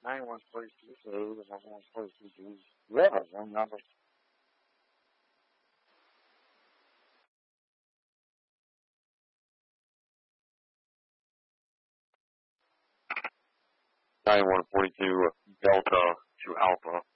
9142, and 9142, yeah, wrong number. 9142 Delta to Alpha.